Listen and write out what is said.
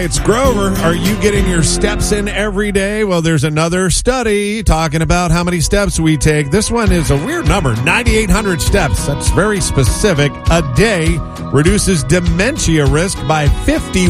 it's Grover. Are you getting your steps in every day? Well, there's another study talking about how many steps we take. This one is a weird number, 9,800 steps. That's very specific. A day reduces dementia risk by 50